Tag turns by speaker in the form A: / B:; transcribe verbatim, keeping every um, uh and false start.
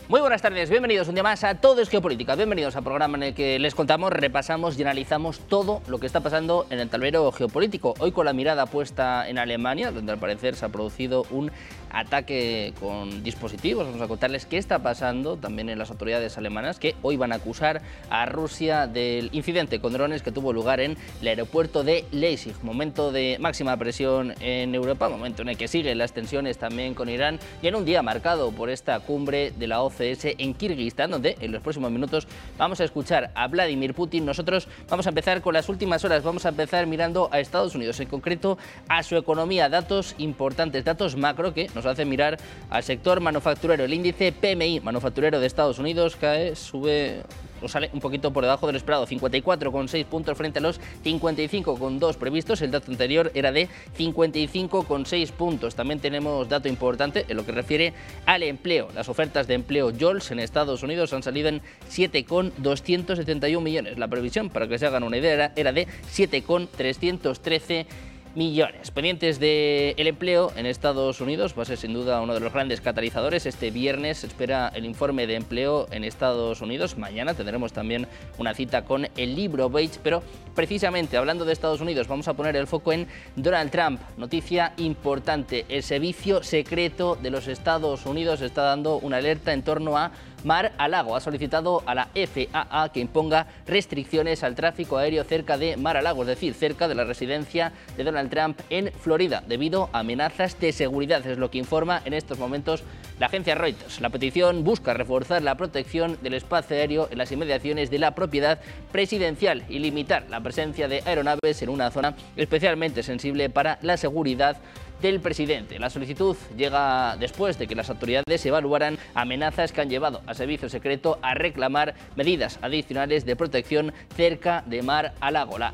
A: Muy buenas tardes, bienvenidos un día más a Todo es Geopolítica. Bienvenidos al programa en el que les contamos, repasamos y analizamos todo lo que está pasando en el tablero geopolítico. Hoy con la mirada puesta en Alemania, donde al parecer se ha producido un ataque con dispositivos. Vamos a contarles qué está pasando también en las autoridades alemanas, que hoy van a acusar a Rusia del incidente con drones que tuvo lugar en el aeropuerto de Leipzig. Momento de máxima presión en Europa, momento en el que siguen las tensiones también con Irán y en un día marcado por esta cumbre de la O C S en Kirguistán, donde en los próximos minutos vamos a escuchar a Vladimir Putin. Nosotros vamos a empezar con las últimas horas, vamos a empezar mirando a Estados Unidos, en concreto a su economía, datos importantes, datos macro que nos hacen mirar al sector manufacturero. El índice P M I manufacturero de Estados Unidos cae, sube o sale un poquito por debajo de lo esperado, cincuenta y cuatro coma seis puntos frente a los cincuenta y cinco coma dos previstos. El dato anterior era de cincuenta y cinco coma seis puntos. También tenemos dato importante en lo que refiere al empleo. Las ofertas de empleo JOLTS en Estados Unidos han salido en siete coma doscientos setenta y uno millones. La previsión, para que se hagan una idea, era de siete coma trescientos trece millones. Pendientes del empleo en Estados Unidos, va a ser sin duda uno de los grandes catalizadores. Este viernes se espera el informe de empleo en Estados Unidos. Mañana tendremos también una cita con el libro Bates, pero precisamente hablando de Estados Unidos vamos a poner el foco en Donald Trump. Noticia importante, el servicio secreto de los Estados Unidos está dando una alerta en torno a Mar-a-Lago. Ha solicitado a la F A A que imponga restricciones al tráfico aéreo cerca de Mar-a-Lago, es decir, cerca de la residencia de Donald Trump en Florida, debido a amenazas de seguridad. Es lo que informa en estos momentos la agencia Reuters. La petición busca reforzar la protección del espacio aéreo en las inmediaciones de la propiedad presidencial y limitar la presencia de aeronaves en una zona especialmente sensible para la seguridad del presidente. La solicitud llega después de que las autoridades evaluaran amenazas que han llevado al servicio secreto a reclamar medidas adicionales de protección cerca de Mar-a-Lago. La